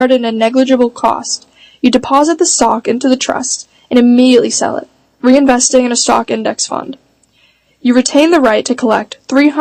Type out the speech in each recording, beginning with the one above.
at a negligible cost. You deposit the stock into the trust and immediately sell it, reinvesting in a stock index fund. You retain the right to collect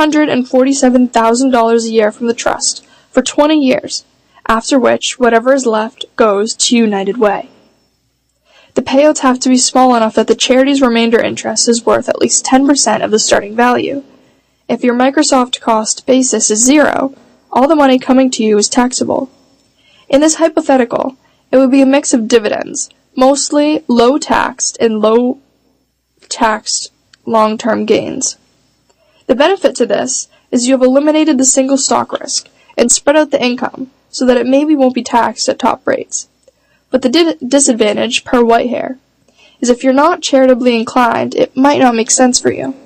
$347,000 a year from the trust for 20 years, after which whatever is left goes to United Way. The payouts have to be small enough that the charity's remainder interest is worth at least 10% of the starting value. If your Microsoft cost basis is zero, all the money coming to you is taxable. In this hypothetical, it would be a mix of dividends, mostly low-taxed and low-taxed long-term gains. The benefit to this is you have eliminated the single stock risk and spread out the income so that it maybe won't be taxed at top rates. But the disadvantage, per Whitehair, is if you're not charitably inclined, it might not make sense for you.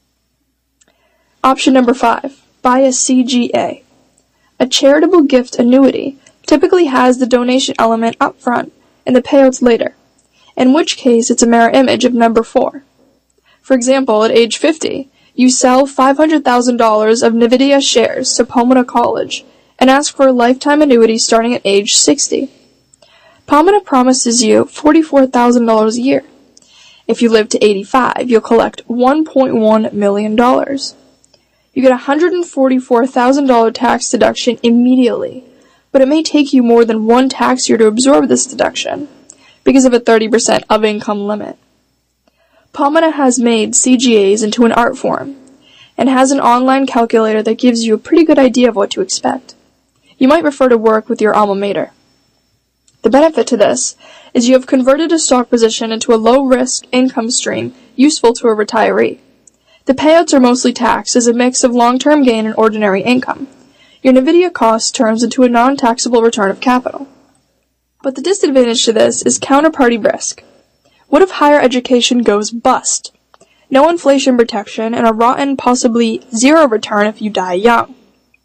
Option number 5, buy a CGA. A charitable gift annuity typically has the donation element up front and the payouts later, in which case it's a mirror image of number 4. For example, at age 50, you sell $500,000 of NVIDIA shares to Pomona College and ask for a lifetime annuity starting at age 60. Pomona promises you $44,000 a year. If you live to 85, you'll collect $1.1 million. You get a $144,000 tax deduction immediately, but it may take you more than one tax year to absorb this deduction because of a 30% of income limit. Pomona has made CGAs into an art form and has an online calculator that gives you a pretty good idea of what to expect. You might prefer to work with your alma mater. The benefit to this is you have converted a stock position into a low-risk income stream useful to a retiree. The payouts are mostly taxed as a mix of long-term gain and ordinary income. Your NVIDIA cost turns into a non-taxable return of capital. But the disadvantage to this is counterparty risk. What if higher education goes bust? No inflation protection and a rotten, possibly zero return if you die young.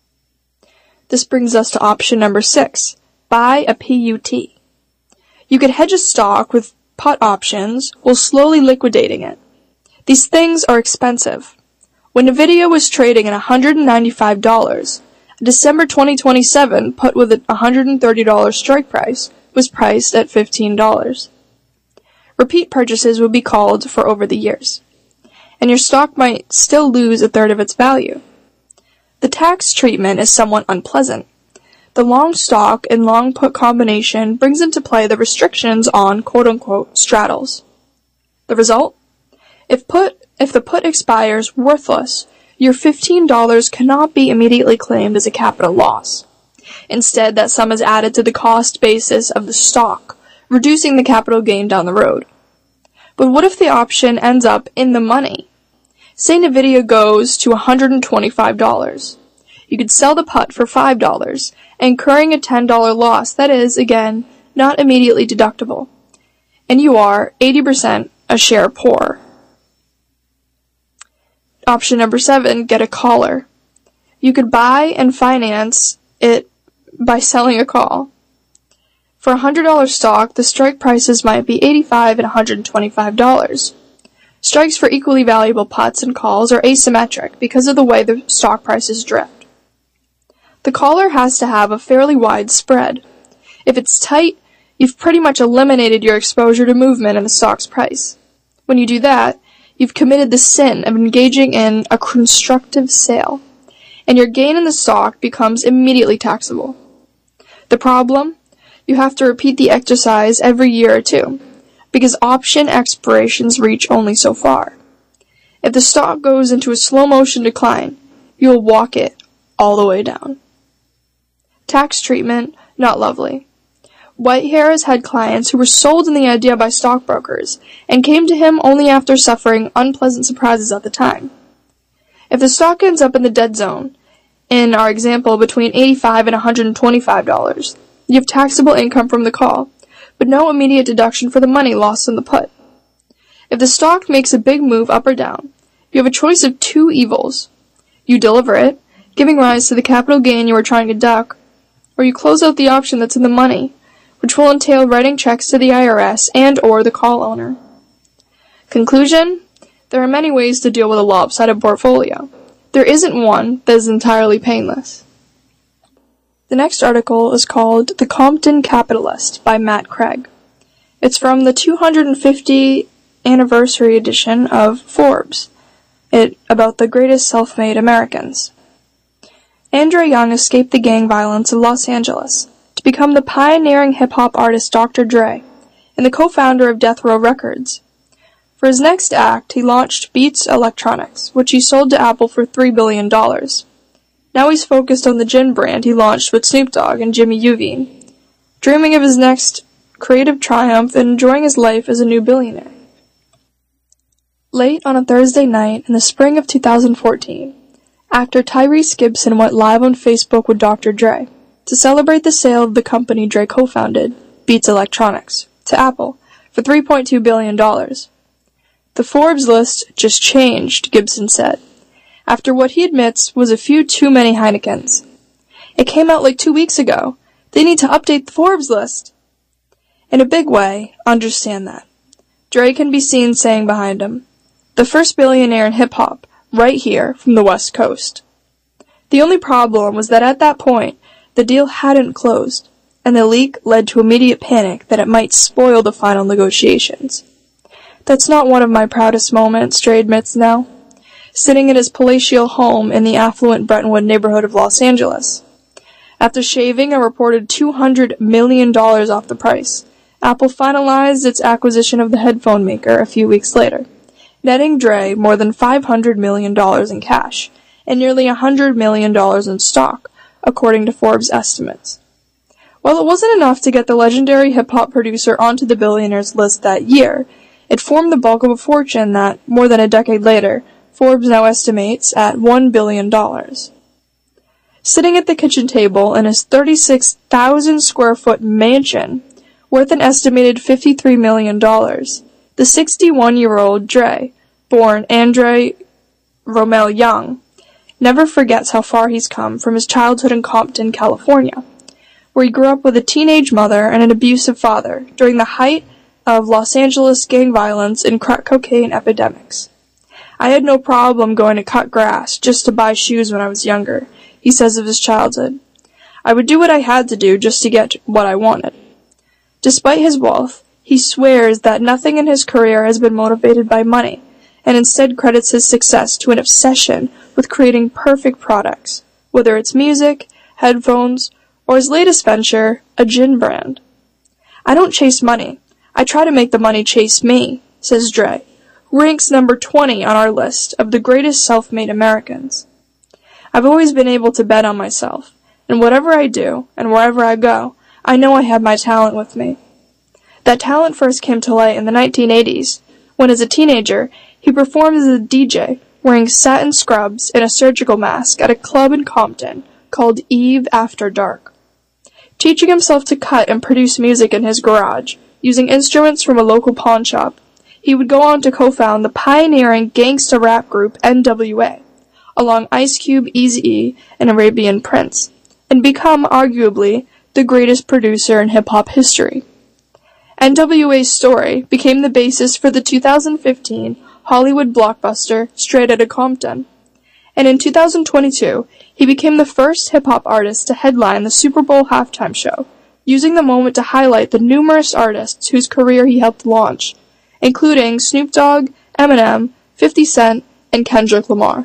This brings us to option number 6. Buy a PUT. You could hedge a stock with put options while slowly liquidating it. These things are expensive. When NVIDIA was trading at $195, a December 2027 put with a $130 strike price was priced at $15. Repeat purchases would be called for over the years, and your stock might still lose a third of its value. The tax treatment is somewhat unpleasant. The long stock and long put combination brings into play the restrictions on quote-unquote straddles. The result? If the put expires worthless, your $15 cannot be immediately claimed as a capital loss. Instead, that sum is added to the cost basis of the stock, reducing the capital gain down the road. But what if the option ends up in the money? Say NVIDIA goes to $125. You could sell the put for $5, incurring a $10 loss that is, again, not immediately deductible. And you are 80% a share poorer. Option number 7, get a caller. You could buy and finance it by selling a call. For a $100 stock, the strike prices might be $85 and $125. Strikes for equally valuable puts and calls are asymmetric because of the way the stock prices drift. The caller has to have a fairly wide spread. If it's tight, you've pretty much eliminated your exposure to movement in the stock's price. When you do that, you've committed the sin of engaging in a constructive sale, and your gain in the stock becomes immediately taxable. The problem? You have to repeat the exercise every year or two, because option expirations reach only so far. If the stock goes into a slow-motion decline, you'll walk it all the way down. Tax treatment, not lovely. Whitehair has had clients who were sold on the idea by stockbrokers and came to him only after suffering unpleasant surprises at the time. If the stock ends up in the dead zone, in our example between $85 and $125, you have taxable income from the call, but no immediate deduction for the money lost in the put. If the stock makes a big move up or down, you have a choice of two evils. You deliver it, giving rise to the capital gain you were trying to duck, or you close out the option that's in the money, which will entail writing checks to the IRS and or the call owner. Conclusion? There are many ways to deal with a lopsided portfolio. There isn't one that is entirely painless. The next article is called The Compton Capitalist by Matt Craig. It's from the 250th anniversary edition of Forbes, about the greatest self-made Americans. Andre Young escaped the gang violence of Los Angeles to become the pioneering hip-hop artist Dr. Dre and the co-founder of Death Row Records. For his next act, he launched Beats Electronics, which he sold to Apple for $3 billion. Now he's focused on the gin brand he launched with Snoop Dogg and Jimmy Iovine, dreaming of his next creative triumph and enjoying his life as a new billionaire. Late on a Thursday night in the spring of 2014, actor Tyrese Gibson went live on Facebook with Dr. Dre to celebrate the sale of the company Dre co-founded, Beats Electronics, to Apple for $3.2 billion. The Forbes list just changed, Gibson said, after what he admits was a few too many Heinekens. It came out like 2 weeks ago. They need to update the Forbes list. In a big way, understand that. Dre can be seen saying behind him, the first billionaire in hip-hop, right here from the West Coast. The only problem was that at that point, the deal hadn't closed, and the leak led to immediate panic that it might spoil the final negotiations. That's not one of my proudest moments, Dre admits now, sitting in his palatial home in the affluent Brentwood neighborhood of Los Angeles. After shaving a reported $200 million off the price, Apple finalized its acquisition of the headphone maker a few weeks later, netting Dre more than $500 million in cash and nearly $100 million in stock, according to Forbes estimates. While it wasn't enough to get the legendary hip-hop producer onto the billionaires list that year, it formed the bulk of a fortune that, more than a decade later, Forbes now estimates at $1 billion. Sitting at the kitchen table in his 36,000 square foot mansion, worth an estimated $53 million, the 61-year-old Dre, born Andre Romell Young, never forgets how far he's come from his childhood in Compton, California, where he grew up with a teenage mother and an abusive father during the height of Los Angeles gang violence and crack cocaine epidemics. I had no problem going to cut grass just to buy shoes when I was younger, he says of his childhood. I would do what I had to do just to get what I wanted. Despite his wealth, he swears that nothing in his career has been motivated by money, and instead credits his success to an obsession with creating perfect products, whether it's music, headphones, or his latest venture, a gin brand. I don't chase money. I try to make the money chase me, says Dre, who ranks number 20 on our list of the greatest self-made Americans. I've always been able to bet on myself, and whatever I do, and wherever I go, I know I have my talent with me. That talent first came to light in the 1980s, when as a teenager, he performed as a DJ, wearing satin scrubs and a surgical mask at a club in Compton called Eve After Dark. Teaching himself to cut and produce music in his garage, using instruments from a local pawn shop, he would go on to co-found the pioneering gangsta rap group NWA, along Ice Cube, Eazy-E, and Arabian Prince, and become, arguably, the greatest producer in hip-hop history. NWA's story became the basis for the 2015 Hollywood blockbuster Straight Outta Compton, and in 2022, he became the first hip-hop artist to headline the Super Bowl halftime show, using the moment to highlight the numerous artists whose career he helped launch, including Snoop Dogg, Eminem, 50 Cent, and Kendrick Lamar.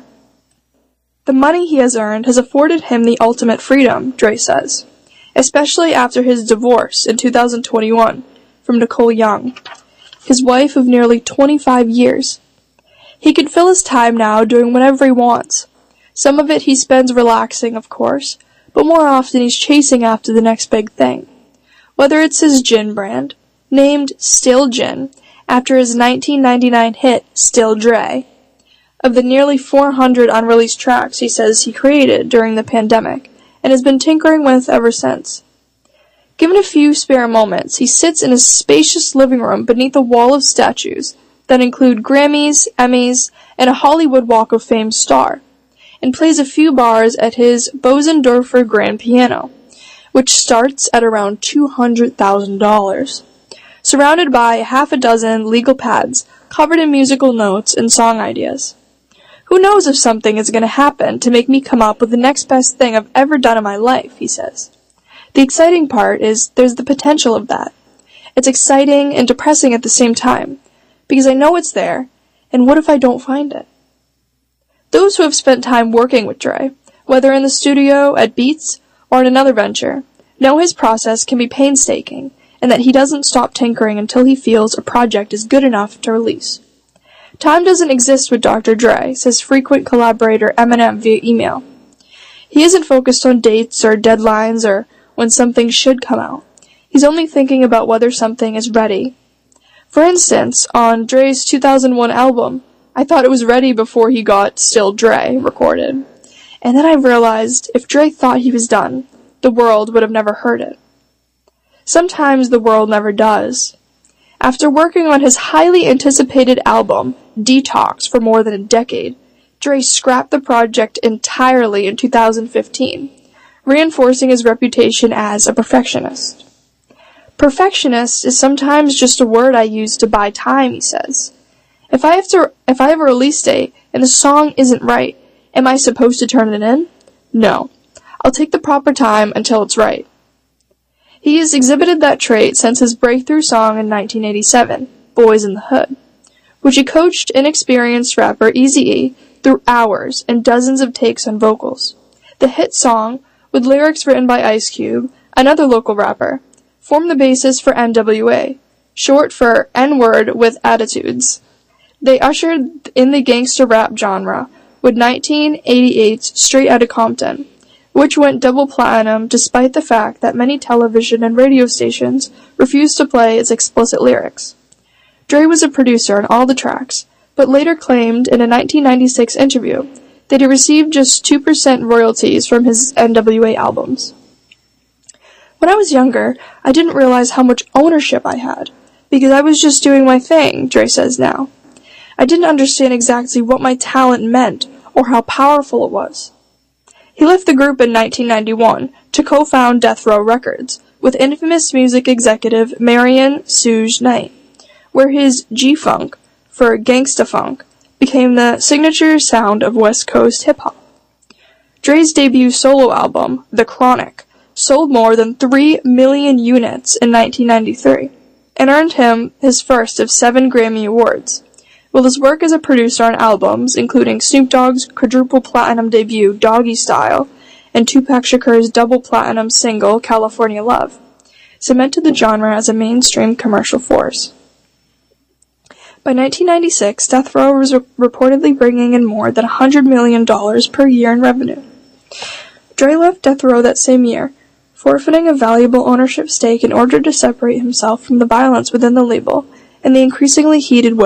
The money he has earned has afforded him the ultimate freedom, Dre says, especially after his divorce in 2021 from Nicole Young, his wife of nearly 25 years. He can fill his time now doing whatever he wants. Some of it he spends relaxing, of course, but more often he's chasing after the next big thing. Whether it's his gin brand, named Still Gin, after his 1999 hit Still Dre, of the nearly 400 unreleased tracks he says he created during the pandemic, and has been tinkering with ever since. Given a few spare moments, he sits in his spacious living room beneath a wall of statues that include Grammys, Emmys, and a Hollywood Walk of Fame star, and plays a few bars at his Bosendorfer grand piano, which starts at around $200,000. Surrounded by half a dozen legal pads covered in musical notes and song ideas. Who knows if something is going to happen to make me come up with the next best thing I've ever done in my life, he says. The exciting part is there's the potential of that. It's exciting and depressing at the same time, because I know it's there, and what if I don't find it? Those who have spent time working with Dre, whether in the studio, at Beats, or in another venture, know his process can be painstaking, and that he doesn't stop tinkering until he feels a project is good enough to release. Time doesn't exist with Dr. Dre, says frequent collaborator Eminem via email. He isn't focused on dates or deadlines or when something should come out. He's only thinking about whether something is ready. For instance, on Dre's 2001 album, I thought it was ready before he got Still Dre recorded. And then I realized if Dre thought he was done, the world would have never heard it. Sometimes the world never does. After working on his highly anticipated album, Detox, for more than a decade, Dre scrapped the project entirely in 2015, reinforcing his reputation as a perfectionist. Perfectionist is sometimes just a word I use to buy time, he says. If I have a release date and the song isn't right, am I supposed to turn it in? No. I'll take the proper time until it's right. He has exhibited that trait since his breakthrough song in 1987, Boys in the Hood, which he coached inexperienced rapper Eazy-E through hours and dozens of takes on vocals. The hit song, with lyrics written by Ice Cube, another local rapper, formed the basis for NWA, short for N-word with attitudes. They ushered in the gangster rap genre with 1988's Straight Outta Compton, which went double platinum despite the fact that many television and radio stations refused to play its explicit lyrics. Dre was a producer on all the tracks, but later claimed in a 1996 interview that he received just 2% royalties from his NWA albums. When I was younger, I didn't realize how much ownership I had, because I was just doing my thing, Dre says now. I didn't understand exactly what my talent meant or how powerful it was. He left the group in 1991 to co-found Death Row Records with infamous music executive Marion Suge Knight, where his G-Funk, for Gangsta Funk, became the signature sound of West Coast hip-hop. Dre's debut solo album, The Chronic, sold more than 3 million units in 1993 and earned him his first of 7 Grammy Awards, while his work as a producer on albums, including Snoop Dogg's quadruple platinum debut, Doggy Style, and Tupac Shakur's double platinum single, California Love, cemented the genre as a mainstream commercial force. By 1996, Death Row was reportedly bringing in more than $100 million per year in revenue. Dre left Death Row that same year, forfeiting a valuable ownership stake in order to separate himself from the violence within the label and the increasingly heated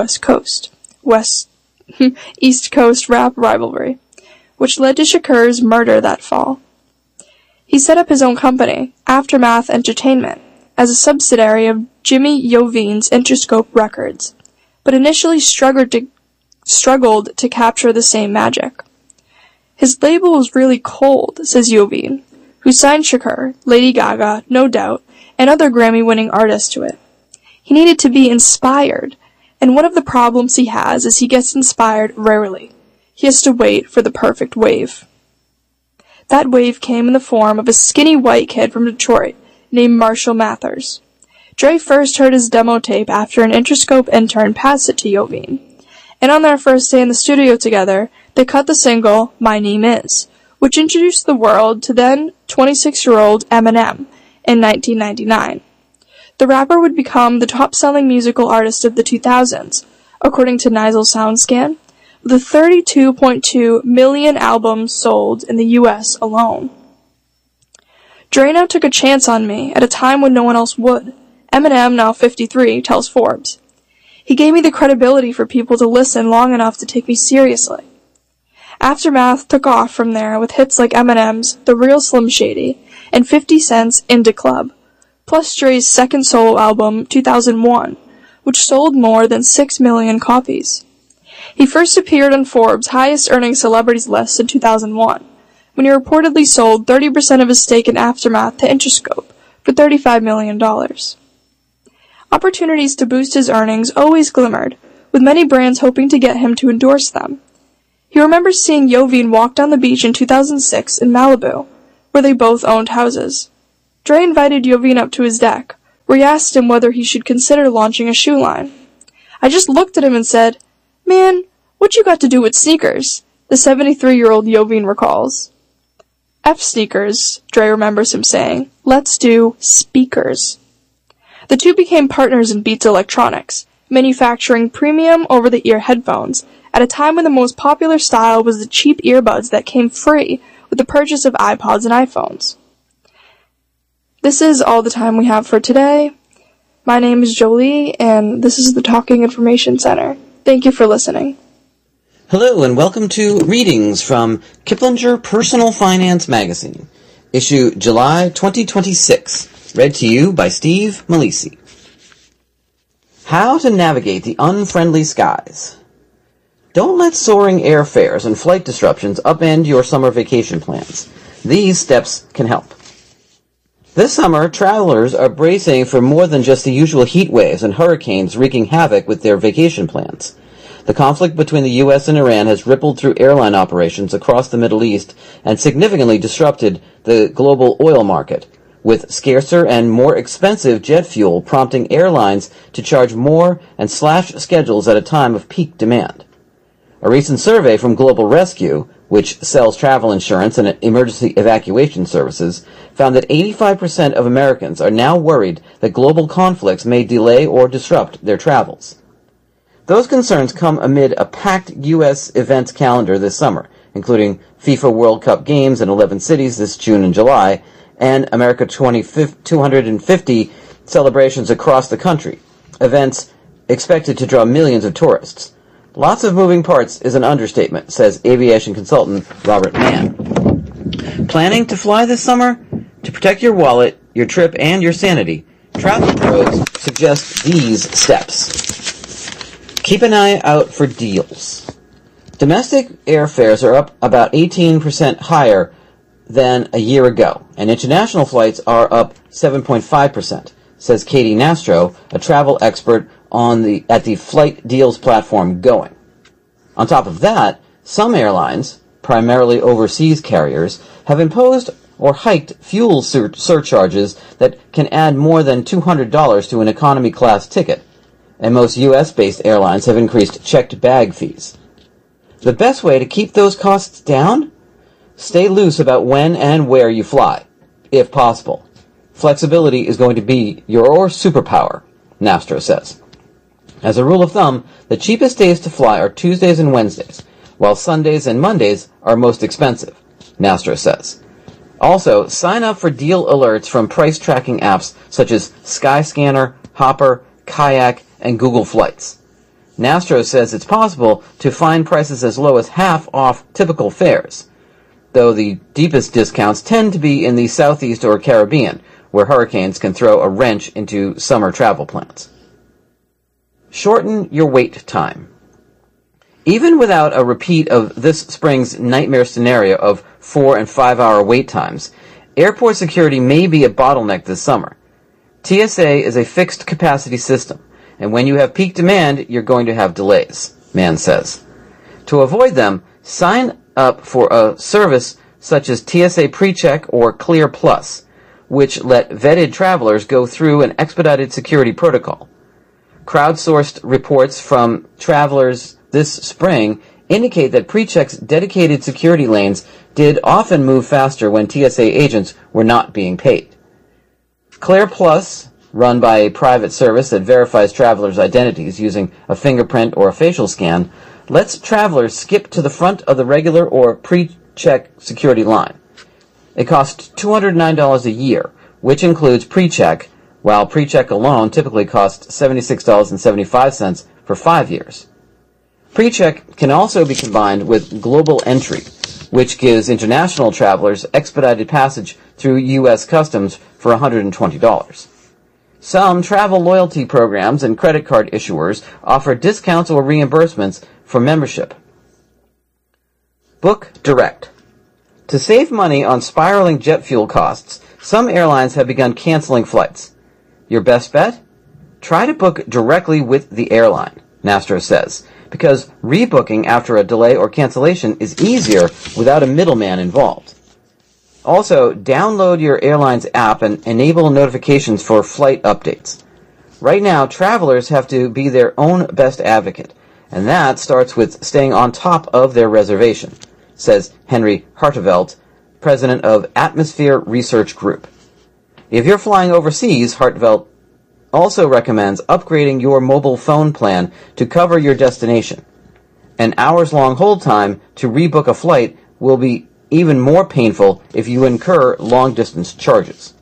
East Coast rap rivalry, which led to Shakur's murder that fall. He set up his own company, Aftermath Entertainment, as a subsidiary of Jimmy Iovine's Interscope Records, but initially struggled to capture the same magic. His label was really cold, says Iovine, who signed Shakur, Lady Gaga, No Doubt, and other Grammy-winning artists to it. He needed to be inspired, and one of the problems he has is he gets inspired rarely. He has to wait for the perfect wave. That wave came in the form of a skinny white kid from Detroit named Marshall Mathers. Dre first heard his demo tape after an Interscope intern passed it to Iovine, and on their first day in the studio together, they cut the single, My Name Is, which introduced the world to then 26-year-old Eminem in 1999. The rapper would become the top-selling musical artist of the 2000s, according to Nigel SoundScan, with 32.2 million albums sold in the U.S. alone. Dre now took a chance on me at a time when no one else would, Eminem, now 53, tells Forbes. He gave me the credibility for people to listen long enough to take me seriously. Aftermath took off from there with hits like Eminem's The Real Slim Shady and 50 Cent's Indie Club, plus Dre's second solo album, 2001, which sold more than 6 million copies. He first appeared on Forbes' highest-earning celebrities list in 2001, when he reportedly sold 30% of his stake in Aftermath to Interscope for $35 million. Opportunities to boost his earnings always glimmered, with many brands hoping to get him to endorse them. He remembers seeing Iovine walk down the beach in 2006 in Malibu, where they both owned houses. Dre invited Jovin up to his deck, where he asked him whether he should consider launching a shoe line. I just looked at him and said, "Man, what you got to do with sneakers?" the 73-year-old Jovin recalls. "F sneakers," Dre remembers him saying. "Let's do speakers." The two became partners in Beats Electronics, manufacturing premium over-the-ear headphones at a time when the most popular style was the cheap earbuds that came free with the purchase of iPods and iPhones. This is all the time we have for today. My name is Jolie, and this is the Talking Information Center. Thank you for listening. Hello, and welcome to Readings from Kiplinger Personal Finance Magazine, issue July 2026, read to you by Steve Malisi. How to navigate the unfriendly skies. Don't let soaring airfares and flight disruptions upend your summer vacation plans. These steps can help. This summer, travelers are bracing for more than just the usual heat waves and hurricanes wreaking havoc with their vacation plans. The conflict between the U.S. and Iran has rippled through airline operations across the Middle East and significantly disrupted the global oil market, with scarcer and more expensive jet fuel prompting airlines to charge more and slash schedules at a time of peak demand. A recent survey from Global Rescue, which sells travel insurance and emergency evacuation services, found that 85% of Americans are now worried that global conflicts may delay or disrupt their travels. Those concerns come amid a packed U.S. events calendar this summer, including FIFA World Cup games in 11 cities this June and July, and America 250 celebrations across the country, events expected to draw millions of tourists. Lots of moving parts is an understatement, says aviation consultant Robert Mann. Planning to fly this summer? To protect your wallet, your trip, and your sanity, travel pros suggest these steps. Keep an eye out for deals. Domestic airfares are up about 18% higher than a year ago, and international flights are up 7.5%, says Katie Nastro, a travel expert at the flight deals platform Going. On top of that, some airlines, primarily overseas carriers, have imposed or hiked fuel surcharges that can add more than $200 to an economy class ticket, and most U.S.-based airlines have increased checked bag fees. The best way to keep those costs down? Stay loose about when and where you fly, if possible. Flexibility is going to be your superpower, Nastro says. As a rule of thumb, the cheapest days to fly are Tuesdays and Wednesdays, while Sundays and Mondays are most expensive, Nastro says. Also, sign up for deal alerts from price tracking apps such as Skyscanner, Hopper, Kayak, and Google Flights. Nastro says it's possible to find prices as low as half off typical fares, though the deepest discounts tend to be in the Southeast or Caribbean, where hurricanes can throw a wrench into summer travel plans. Shorten your wait time. Even without a repeat of this spring's nightmare scenario of 4 and 5 hour wait times, airport security may be a bottleneck this summer. TSA is a fixed capacity system, and when you have peak demand, you're going to have delays, Mann says. To avoid them, sign up for a service such as TSA PreCheck or Clear Plus, which let vetted travelers go through an expedited security protocol. Crowdsourced reports from travelers this spring indicate that PreCheck's dedicated security lanes did often move faster when TSA agents were not being paid. Clear Plus, run by a private service that verifies travelers' identities using a fingerprint or a facial scan, lets travelers skip to the front of the regular or PreCheck security line. It costs $209 a year, which includes PreCheck, while PreCheck alone typically costs $76.75 for 5 years. PreCheck can also be combined with Global Entry, which gives international travelers expedited passage through U.S. Customs for $120. Some travel loyalty programs and credit card issuers offer discounts or reimbursements for membership. Book direct. To save money on spiraling jet fuel costs, some airlines have begun canceling flights. Your best bet? Try to book directly with the airline, Nastro says, because rebooking after a delay or cancellation is easier without a middleman involved. Also, download your airline's app and enable notifications for flight updates. Right now, travelers have to be their own best advocate, and that starts with staying on top of their reservation, says Henry Hartevelt, president of Atmosphere Research Group. If you're flying overseas, Hartevelt also recommends upgrading your mobile phone plan to cover your destination. An hours-long hold time to rebook a flight will be even more painful if you incur long-distance charges.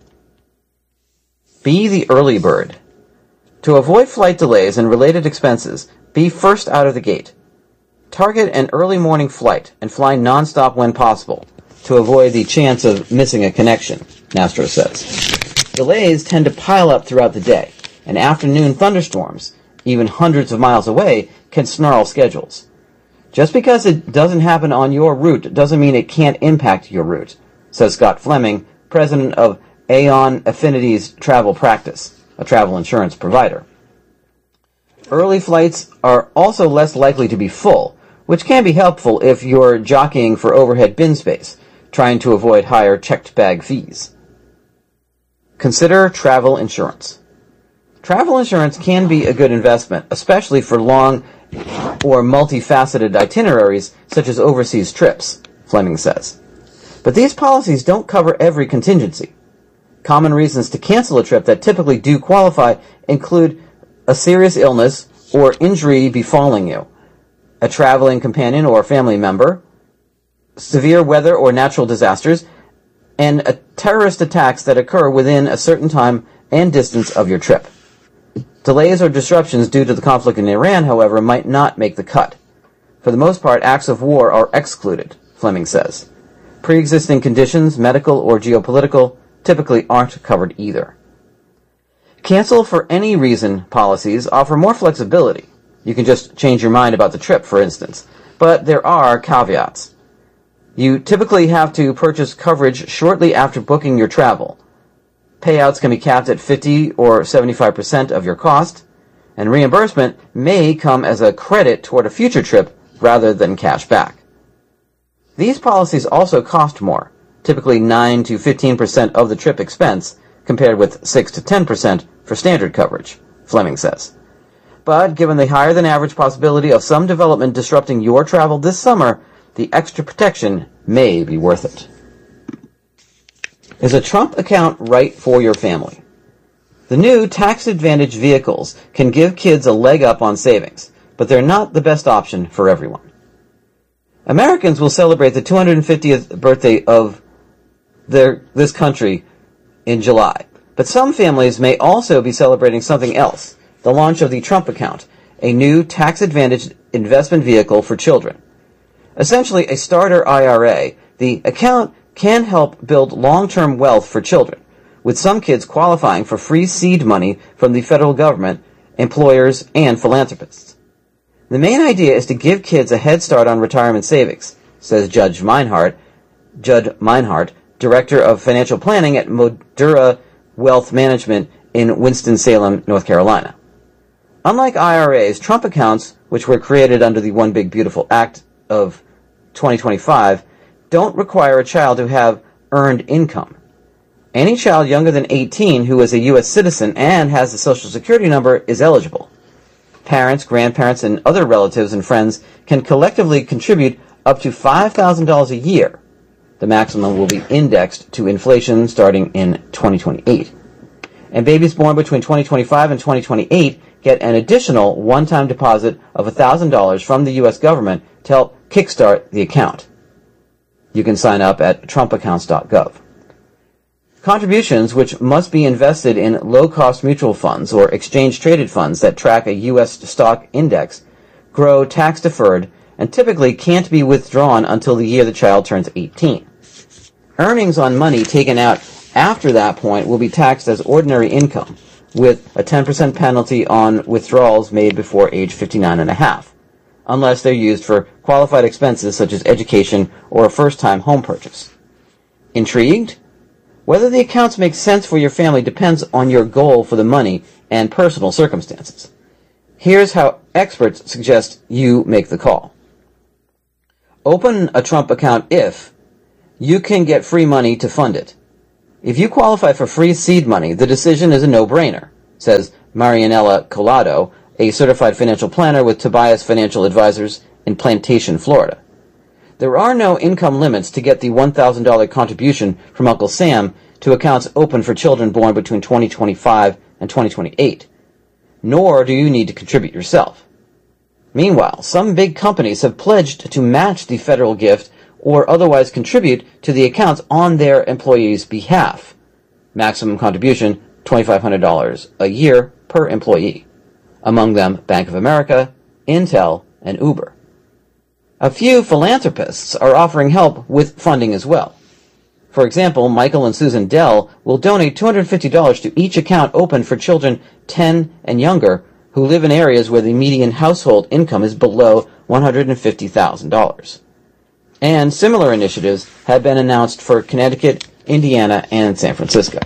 Be the early bird. To avoid flight delays and related expenses, be first out of the gate. Target an early morning flight and fly nonstop when possible to avoid the chance of missing a connection, Nastro says. Delays tend to pile up throughout the day, and afternoon thunderstorms, even hundreds of miles away, can snarl schedules. Just because it doesn't happen on your route doesn't mean it can't impact your route, says Scott Fleming, president of Aon Affinity's Travel Practice, a travel insurance provider. Early flights are also less likely to be full, which can be helpful if you're jockeying for overhead bin space, trying to avoid higher checked bag fees. Consider travel insurance. Travel insurance can be a good investment, especially for long or multifaceted itineraries such as overseas trips, Fleming says. But these policies don't cover every contingency. Common reasons to cancel a trip that typically do qualify include a serious illness or injury befalling you, a traveling companion or family member, severe weather or natural disasters, and terrorist attacks that occur within a certain time and distance of your trip. Delays or disruptions due to the conflict in Iran, however, might not make the cut. For the most part, acts of war are excluded, Fleming says. Pre-existing conditions, medical or geopolitical, typically aren't covered either. Cancel for any reason policies offer more flexibility. You can just change your mind about the trip, for instance. But there are caveats. You typically have to purchase coverage shortly after booking your travel. Payouts can be capped at 50 or 75% of your cost, and reimbursement may come as a credit toward a future trip rather than cash back. These policies also cost more, typically 9 to 15% of the trip expense, compared with 6 to 10% for standard coverage, Fleming says. But given the higher than average possibility of some development disrupting your travel this summer, the extra protection may be worth it. Is a Trump account right for your family? The new tax-advantaged vehicles can give kids a leg up on savings, but they're not the best option for everyone. Americans will celebrate the 250th birthday of this country in July, but some families may also be celebrating something else, the launch of the Trump account, a new tax-advantaged investment vehicle for children. Essentially a starter IRA, the account can help build long-term wealth for children, with some kids qualifying for free seed money from the federal government, employers, and philanthropists. The main idea is to give kids a head start on retirement savings, says Judd Meinhardt, Director of Financial Planning at Modura Wealth Management in Winston-Salem, North Carolina. Unlike IRAs, Trump accounts, which were created under the One Big Beautiful Act of 2025, don't require a child to have earned income. Any child younger than 18 who is a U.S. citizen and has a Social Security number is eligible. Parents, grandparents, and other relatives and friends can collectively contribute up to $5,000 a year. The maximum will be indexed to inflation starting in 2028. And babies born between 2025 and 2028 get an additional one-time deposit of $1,000 from the U.S. government to help kickstart the account. You can sign up at trumpaccounts.gov. Contributions, which must be invested in low-cost mutual funds or exchange-traded funds that track a U.S. stock index, grow tax-deferred and typically can't be withdrawn until the year the child turns 18. Earnings on money taken out after that point will be taxed as ordinary income, with a 10% penalty on withdrawals made before age 59 and a half, unless they're used for qualified expenses such as education or a first-time home purchase. Intrigued? Whether the accounts make sense for your family depends on your goal for the money and personal circumstances. Here's how experts suggest you make the call. Open a Trump account if you can get free money to fund it. If you qualify for free seed money, the decision is a no-brainer, says Marianella Collado, a certified financial planner with Tobias Financial Advisors in Plantation, Florida. There are no income limits to get the $1,000 contribution from Uncle Sam to accounts open for children born between 2025 and 2028, nor do you need to contribute yourself. Meanwhile, some big companies have pledged to match the federal gift or otherwise contribute to the accounts on their employees' behalf. Maximum contribution, $2,500 a year per employee. Among them, Bank of America, Intel, and Uber. A few philanthropists are offering help with funding as well. For example, Michael and Susan Dell will donate $250 to each account open for children 10 and younger who live in areas where the median household income is below $150,000. And similar initiatives have been announced for Connecticut, Indiana, and San Francisco.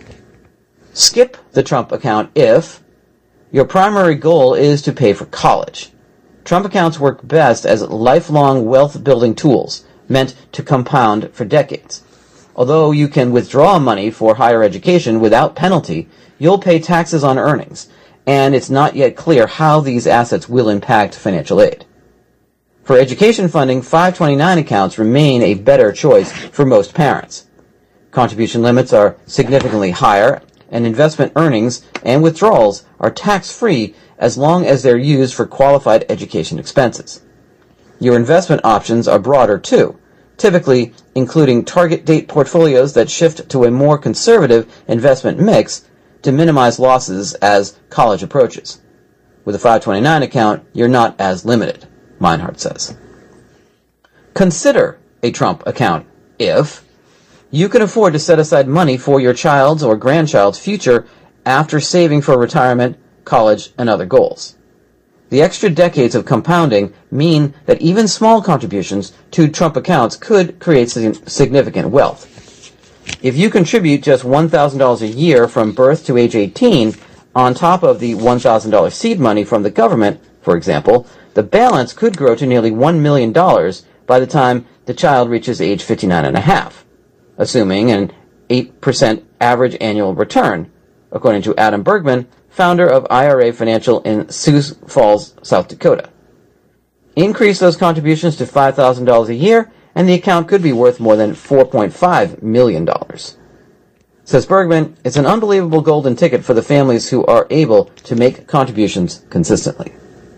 Skip the Trump account if your primary goal is to pay for college. Trump accounts work best as lifelong wealth-building tools meant to compound for decades. Although you can withdraw money for higher education without penalty, you'll pay taxes on earnings, and it's not yet clear how these assets will impact financial aid. For education funding, 529 accounts remain a better choice for most parents. Contribution limits are significantly higher, and investment earnings and withdrawals are tax-free as long as they're used for qualified education expenses. Your investment options are broader too, typically including target date portfolios that shift to a more conservative investment mix to minimize losses as college approaches. With a 529 account, you're not as limited, Meinhardt says. Consider a Trump account if you can afford to set aside money for your child's or grandchild's future after saving for retirement, college, and other goals. The extra decades of compounding mean that even small contributions to Trump accounts could create significant wealth. If you contribute just $1,000 a year from birth to age 18, on top of the $1,000 seed money from the government, for example, the balance could grow to nearly $1 million by the time the child reaches age 59 and a half, assuming an 8% average annual return, according to Adam Bergman, founder of IRA Financial in Sioux Falls, South Dakota. Increase those contributions to $5,000 a year, and the account could be worth more than $4.5 million. Says Bergman, it's an unbelievable golden ticket for the families who are able to make contributions consistently.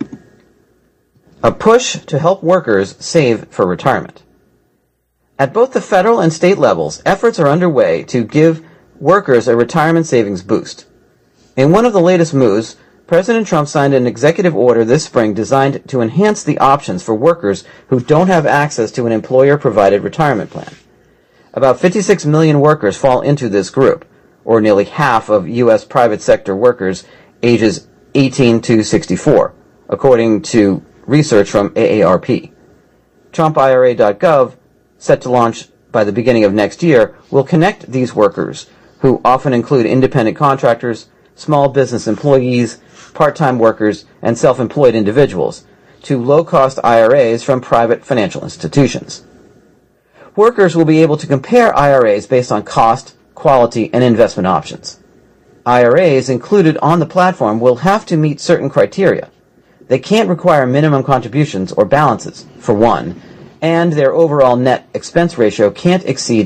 A push to help workers save for retirement. At both the federal and state levels, efforts are underway to give workers a retirement savings boost. In one of the latest moves, President Trump signed an executive order this spring designed to enhance the options for workers who don't have access to an employer-provided retirement plan. About 56 million workers fall into this group, or nearly half of U.S. private sector workers ages 18 to 64, according to research from AARP. TrumpIRA.gov, set to launch by the beginning of next year, will connect these workers, who often include independent contractors, small business employees, part-time workers, and self-employed individuals, to low-cost IRAs from private financial institutions. Workers will be able to compare IRAs based on cost, quality, and investment options. IRAs included on the platform will have to meet certain criteria. They can't require minimum contributions or balances, for one, and their overall net expense ratio can't exceed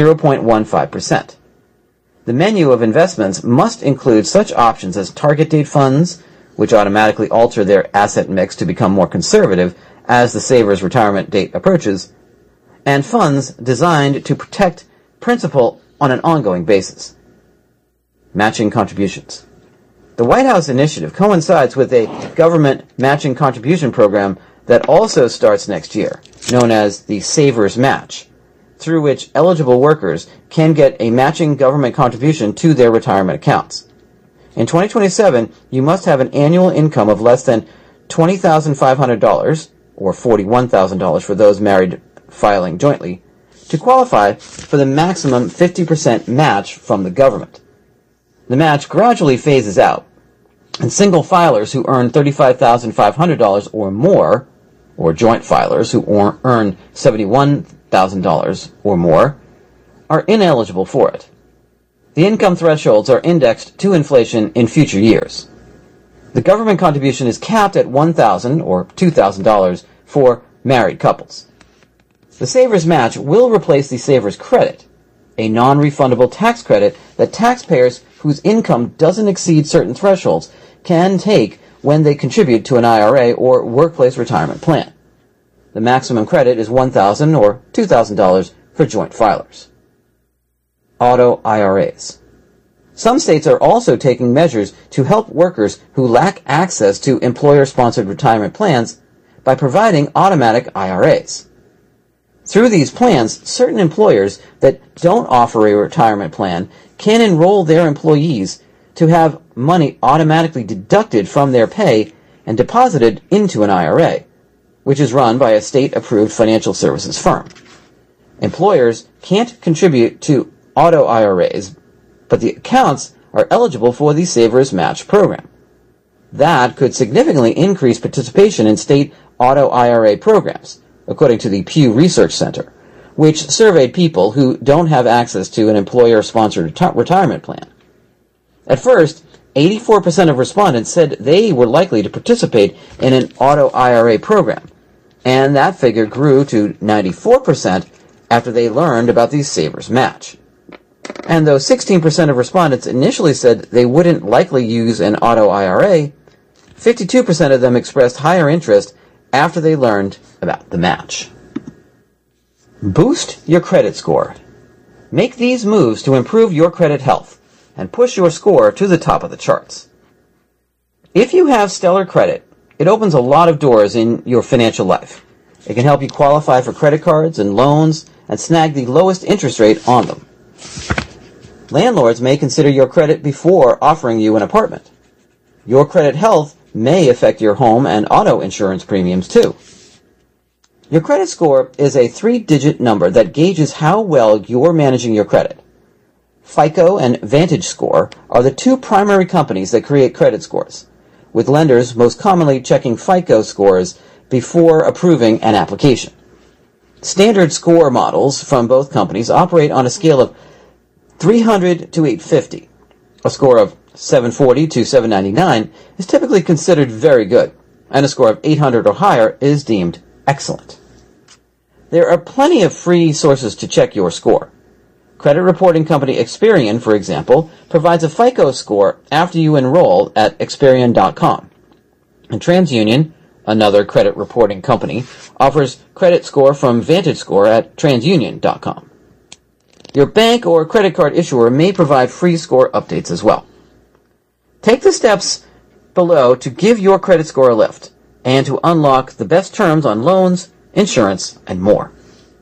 0.15%. The menu of investments must include such options as target date funds, which automatically alter their asset mix to become more conservative as the saver's retirement date approaches, and funds designed to protect principal on an ongoing basis. Matching contributions. The White House initiative coincides with a government matching contribution program that also starts next year, known as the Savers Match, through which eligible workers can get a matching government contribution to their retirement accounts. In 2027, you must have an annual income of less than $20,500, or $41,000 for those married filing jointly, to qualify for the maximum 50% match from the government. The match gradually phases out, and single filers who earn $35,500 or more, or joint filers who earn $71,000 $100,000 or more are ineligible for it. The income thresholds are indexed to inflation in future years. The government contribution is capped at $1,000 or $2,000 for married couples. The Savers Match will replace the Savers Credit, a non-refundable tax credit that taxpayers whose income doesn't exceed certain thresholds can take when they contribute to an IRA or workplace retirement plan. The maximum credit is $1,000 or $2,000 for joint filers. Auto IRAs. Some states are also taking measures to help workers who lack access to employer-sponsored retirement plans by providing automatic IRAs. Through these plans, certain employers that don't offer a retirement plan can enroll their employees to have money automatically deducted from their pay and deposited into an IRA, which is run by a state-approved financial services firm. Employers can't contribute to auto IRAs, but the accounts are eligible for the Savers Match program. That could significantly increase participation in state auto IRA programs, according to the Pew Research Center, which surveyed people who don't have access to an employer-sponsored retirement plan. At first, 84% of respondents said they were likely to participate in an auto IRA program, and that figure grew to 94% after they learned about the Savers Match. And though 16% of respondents initially said they wouldn't likely use an auto IRA, 52% of them expressed higher interest after they learned about the match. Boost your credit score. Make these moves to improve your credit health and push your score to the top of the charts. If you have stellar credit, it opens a lot of doors in your financial life. It can help you qualify for credit cards and loans and snag the lowest interest rate on them. Landlords may consider your credit before offering you an apartment. Your credit health may affect your home and auto insurance premiums too. Your credit score is a 3-digit number that gauges how well you're managing your credit. FICO and VantageScore are the two primary companies that create credit scores, with lenders most commonly checking FICO scores before approving an application. Standard score models from both companies operate on a scale of 300 to 850. A score of 740 to 799 is typically considered very good, and a score of 800 or higher is deemed excellent. There are plenty of free sources to check your score. Credit reporting company Experian, for example, provides a FICO score after you enroll at Experian.com. And TransUnion, another credit reporting company, offers credit score from VantageScore at TransUnion.com. Your bank or credit card issuer may provide free score updates as well. Take the steps below to give your credit score a lift and to unlock the best terms on loans, insurance, and more.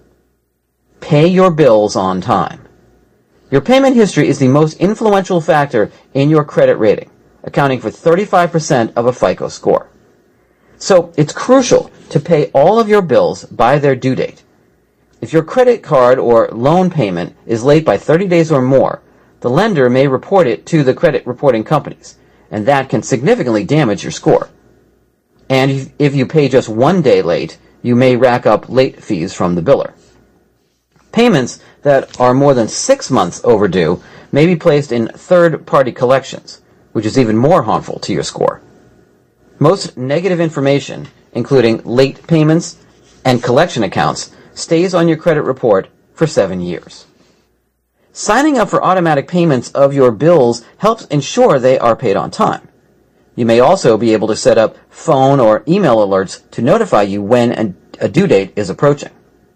Pay your bills on time. Your payment history is the most influential factor in your credit rating, accounting for 35% of a FICO score. So it's crucial to pay all of your bills by their due date. If your credit card or loan payment is late by 30 days or more, the lender may report it to the credit reporting companies, and that can significantly damage your score. And if you pay just 1 day late, you may rack up late fees from the biller. Payments that are more than 6 months overdue may be placed in third-party collections, which is even more harmful to your score. Most negative information, including late payments and collection accounts, stays on your credit report for 7 years. Signing up for automatic payments of your bills helps ensure they are paid on time. You may also be able to set up phone or email alerts to notify you when a due date is approaching.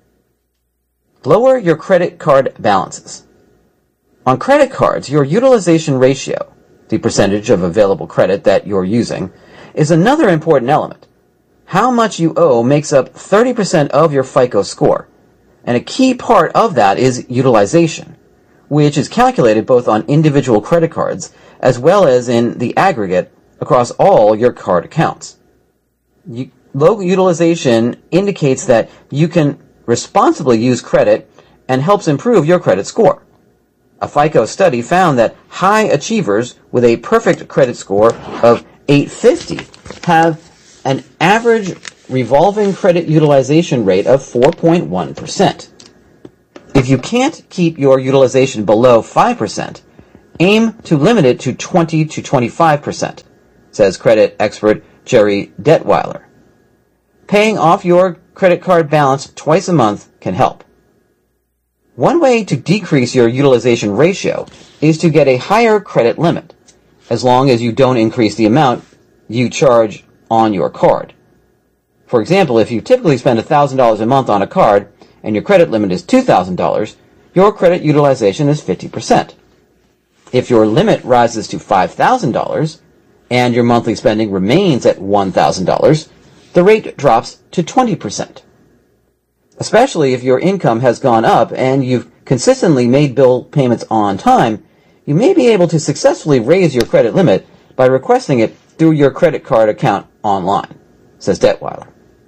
Lower your credit card balances. On credit cards, your utilization ratio, the percentage of available credit that you're using, is another important element. How much you owe makes up 30% of your FICO score, and a key part of that is utilization, which is calculated both on individual credit cards as well as in the aggregate across all your card accounts. Low utilization indicates that you can responsibly use credit and helps improve your credit score. A FICO study found that high achievers with a perfect credit score of 850 have an average revolving credit utilization rate of 4.1%. If you can't keep your utilization below 5%, aim to limit it to 20 to 25%, says credit expert Jerry Detweiler. Paying off your credit card balance twice a month can help. One way to decrease your utilization ratio is to get a higher credit limit, as long as you don't increase the amount you charge on your card. For example, if you typically spend $1,000 a month on a card and your credit limit is $2,000, your credit utilization is 50%. If your limit rises to $5,000 and your monthly spending remains at $1,000, the rate drops to 20%. Especially if your income has gone up and you've consistently made bill payments on time, you may be able to successfully raise your credit limit by requesting it through your credit card account online, says Detweiler.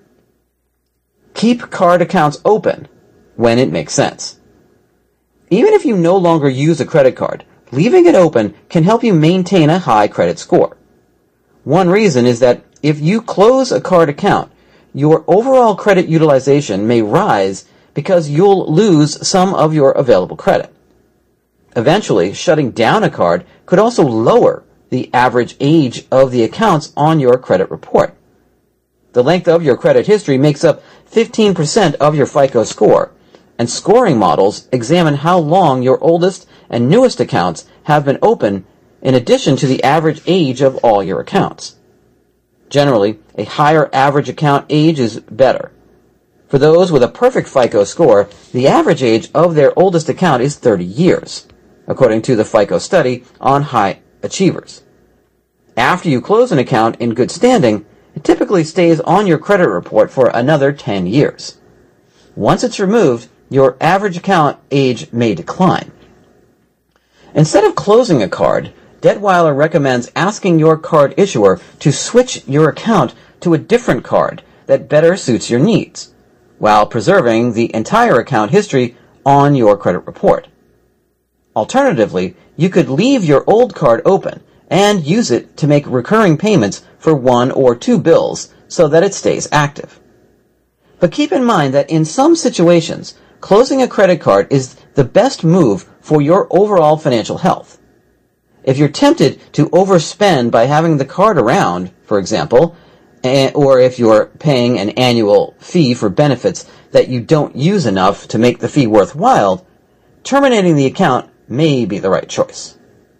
Keep card accounts open when it makes sense. Even if you no longer use a credit card, leaving it open can help you maintain a high credit score. One reason is that if you close a card account, your overall credit utilization may rise because you'll lose some of your available credit. Eventually, shutting down a card could also lower the average age of the accounts on your credit report. The length of your credit history makes up 15% of your FICO score, and scoring models examine how long your oldest and newest accounts have been open in addition to the average age of all your accounts. Generally, a higher average account age is better. For those with a perfect FICO score, the average age of their oldest account is 30 years, according to the FICO study on high achievers. After you close an account in good standing, it typically stays on your credit report for another 10 years. Once it's removed, your average account age may decline. Instead of closing a card, Detweiler recommends asking your card issuer to switch your account to a different card that better suits your needs, while preserving the entire account history on your credit report. Alternatively, you could leave your old card open and use it to make recurring payments for 1 or 2 bills so that it stays active. But keep in mind that in some situations, closing a credit card is the best move for your overall financial health. If you're tempted to overspend by having the card around, for example, or if you're paying an annual fee for benefits that you don't use enough to make the fee worthwhile, terminating the account may be the right choice.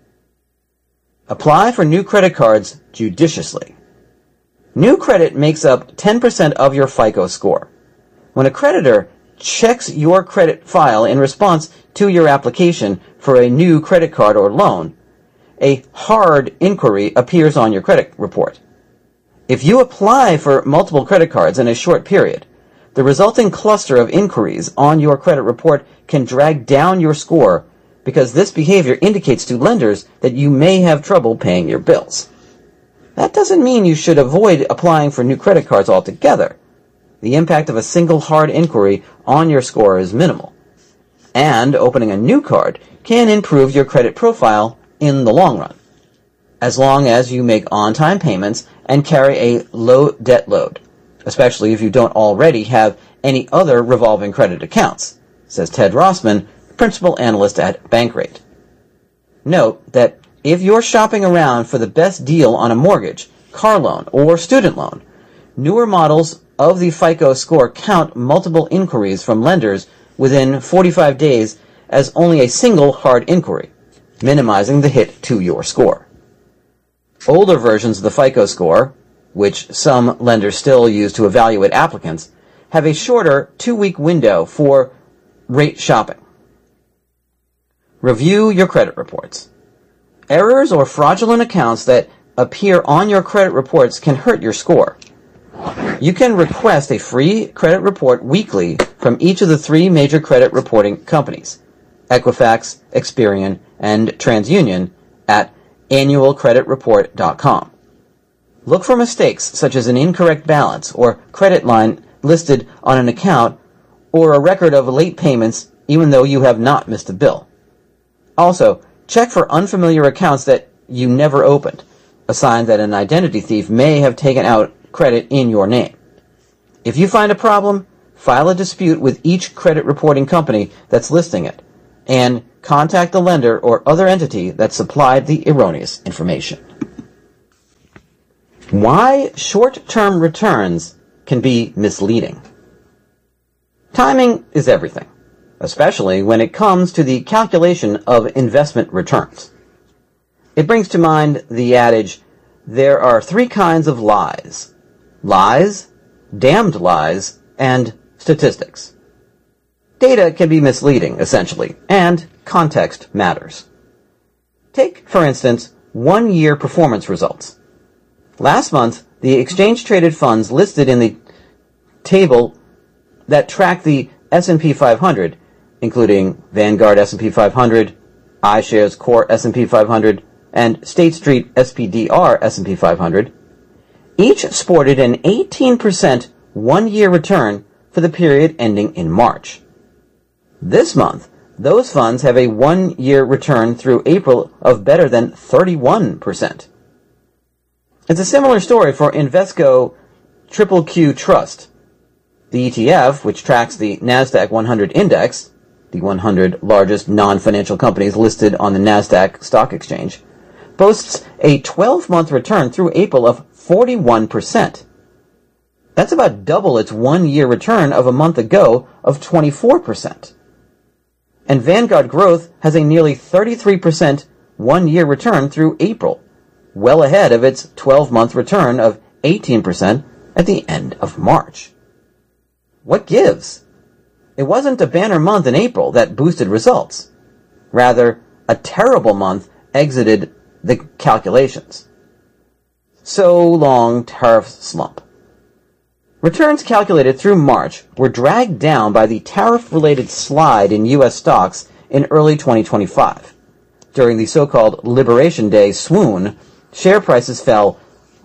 Apply for new credit cards judiciously. New credit makes up 10% of your FICO score. When a creditor checks your credit file in response to your application for a new credit card or loan, a hard inquiry appears on your credit report. If you apply for multiple credit cards in a short period, the resulting cluster of inquiries on your credit report can drag down your score because this behavior indicates to lenders that you may have trouble paying your bills. That doesn't mean you should avoid applying for new credit cards altogether. The impact of a single hard inquiry on your score is minimal. And opening a new card can improve your credit profile in the long run, as long as you make on-time payments and carry a low debt load, especially if you don't already have any other revolving credit accounts, says Ted Rossman, principal analyst at Bankrate. Note that if you're shopping around for the best deal on a mortgage, car loan, or student loan, newer models of the FICO score count multiple inquiries from lenders within 45 days as only a single hard inquiry, minimizing the hit to your score. Older versions of the FICO score, which some lenders still use to evaluate applicants, have a shorter 2-week window for rate shopping. Review your credit reports. Errors or fraudulent accounts that appear on your credit reports can hurt your score. You can request a free credit report weekly from each of the 3 major credit reporting companies, Equifax, Experian, and TransUnion, at annualcreditreport.com. Look for mistakes such as an incorrect balance or credit line listed on an account or a record of late payments even though you have not missed a bill. Also, check for unfamiliar accounts that you never opened, a sign that an identity thief may have taken out credit in your name. If you find a problem, file a dispute with each credit reporting company that's listing it, and contact the lender or other entity that supplied the erroneous information. Why short-term returns can be misleading. Timing is everything, especially when it comes to the calculation of investment returns. It brings to mind the adage, there are three kinds of lies: lies, damned lies, and statistics. Data can be misleading, essentially, and context matters. Take, for instance, one-year performance results. Last month, the exchange-traded funds listed in the table that track the S&P 500, including Vanguard S&P 500, iShares Core S&P 500, and State Street SPDR S&P 500, each sported an 18% one-year return for the period ending in March. This month, those funds have a one-year return through April of better than 31%. It's a similar story for Invesco QQQ Trust. The ETF, which tracks the NASDAQ 100 index, the 100 largest non-financial companies listed on the NASDAQ stock exchange, boasts a 12-month return through April of 41%. That's about double its one-year return of a month ago of 24%. And Vanguard Growth has a nearly 33% one-year return through April, well ahead of its 12-month return of 18% at the end of March. What gives? It wasn't a banner month in April that boosted results. Rather, a terrible month exited the calculations. So long tariff slump. Returns calculated through March were dragged down by the tariff-related slide in U.S. stocks in early 2025. During the so-called Liberation Day swoon, share prices fell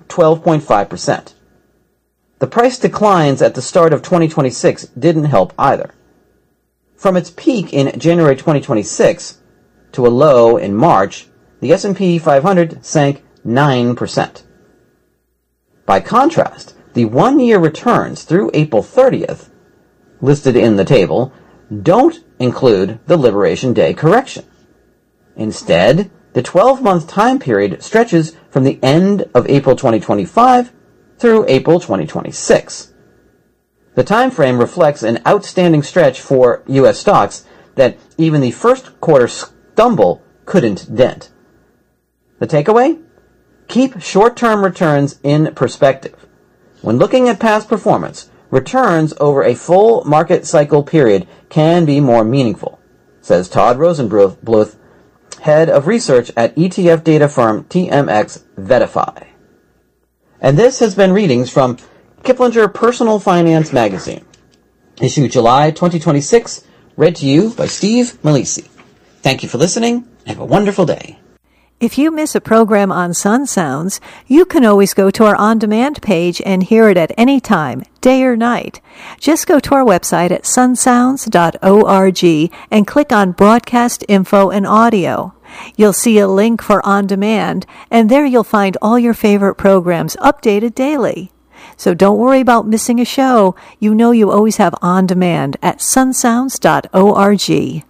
12.5%. The price declines at the start of 2026 didn't help either. From its peak in January 2026 to a low in March, the S&P 500 sank 9%. By contrast, the one-year returns through April 30th, listed in the table, don't include the Liberation Day correction. Instead, the 12-month time period stretches from the end of April 2025 through April 2026. The time frame reflects an outstanding stretch for U.S. stocks that even the first quarter stumble couldn't dent. The takeaway? Keep short-term returns in perspective. When looking at past performance, returns over a full market cycle period can be more meaningful, says Todd Rosenbluth, head of research at ETF data firm TMX Verify. And this has been readings from Kiplinger Personal Finance Magazine, issue July 2026, read to you by Steve Malisi. Thank you for listening, and have a wonderful day. If you miss a program on Sun Sounds, you can always go to our on-demand page and hear it at any time, day or night. Just go to our website at sunsounds.org and click on Broadcast Info and Audio. You'll see a link for On Demand, and there you'll find all your favorite programs updated daily. So don't worry about missing a show. You know you always have On Demand at sunsounds.org.